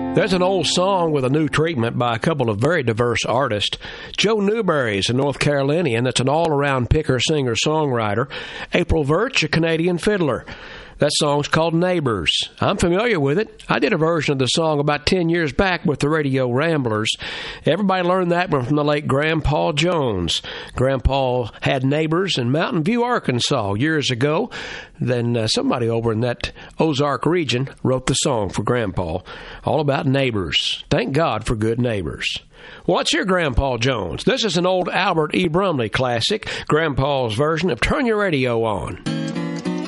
There's an old song with a new treatment by a couple of very diverse artists. Joe Newberry's a North Carolinian that's an all-around picker, singer, songwriter. April Virch, a Canadian fiddler. That song's called Neighbors. I'm familiar with it. I did a version of the song about 10 years back with the Radio Ramblers. Everybody learned that one from the late Grandpa Jones. Grandpa had neighbors in Mountain View, Arkansas years ago. Then somebody over in that Ozark region wrote the song for Grandpa, all about neighbors. Thank God for good neighbors. What's your Grandpa Jones? This is an old Albert E. Brumley classic, Grandpa's version of Turn Your Radio On.